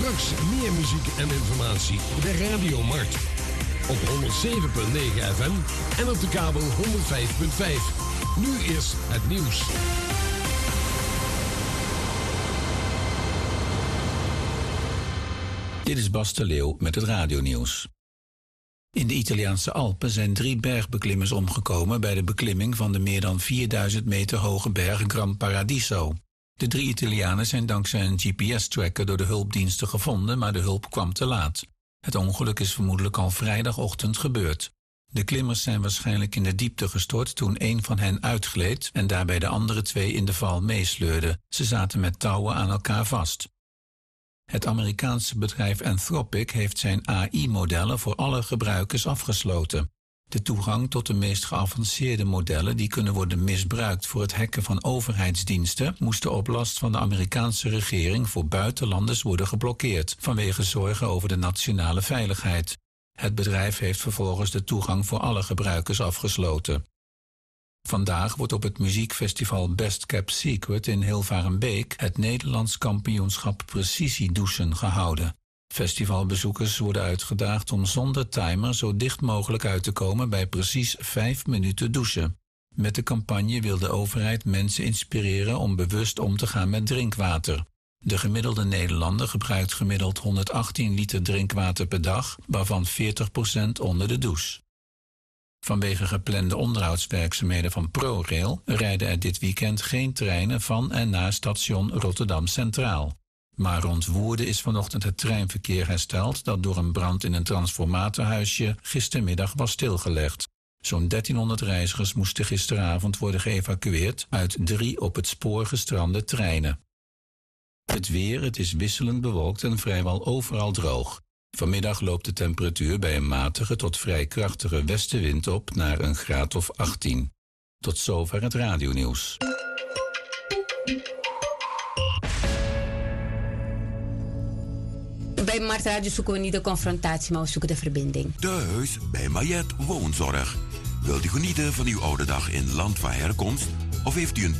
Straks meer muziek en informatie. De Radiomarkt. Op 107.9 FM en op de kabel 105.5. Nu eerst het nieuws. Dit is Bas de Leeuw met het radionieuws. In de Italiaanse Alpen zijn 3 bergbeklimmers omgekomen bij de beklimming van de meer dan 4000 meter hoge berg Gran Paradiso. De 3 Italianen zijn dankzij een GPS-tracker door de hulpdiensten gevonden, maar de hulp kwam te laat. Het ongeluk is vermoedelijk al vrijdagochtend gebeurd. De klimmers zijn waarschijnlijk in de diepte gestort toen 1 van hen uitgleed en daarbij de andere 2 in de val meesleurde. Ze zaten met touwen aan elkaar vast. Het Amerikaanse bedrijf Anthropic heeft zijn AI-modellen voor alle gebruikers afgesloten. De toegang tot de meest geavanceerde modellen die kunnen worden misbruikt voor het hacken van overheidsdiensten moesten op last van de Amerikaanse regering voor buitenlanders worden geblokkeerd vanwege zorgen over de nationale veiligheid. Het bedrijf heeft vervolgens de toegang voor alle gebruikers afgesloten. Vandaag wordt op het muziekfestival Best Kept Secret in Hilvarenbeek het Nederlands kampioenschap precisiedouchen gehouden. Festivalbezoekers worden uitgedaagd om zonder timer zo dicht mogelijk uit te komen bij precies 5 minuten douchen. Met de campagne wil de overheid mensen inspireren om bewust om te gaan met drinkwater. De gemiddelde Nederlander gebruikt gemiddeld 118 liter drinkwater per dag, waarvan 40% onder de douche. Vanwege geplande onderhoudswerkzaamheden van ProRail rijden er dit weekend geen treinen van en naar station Rotterdam Centraal. Maar rond Woerden is vanochtend het treinverkeer hersteld dat door een brand in een transformatorhuisje gistermiddag was stilgelegd. Zo'n 1300 reizigers moesten gisteravond worden geëvacueerd uit 3 op het spoor gestrande treinen. Het weer, het is wisselend bewolkt en vrijwel overal droog. Vanmiddag loopt de temperatuur bij een matige tot vrij krachtige westenwind op naar een graad of 18. Tot zover het radionieuws. Bij Mart Radio zoeken we niet de confrontatie, maar we zoeken de verbinding. Thuis bij Mariette Woonzorg. Wilt u genieten van uw oude dag in land van herkomst? Of heeft u een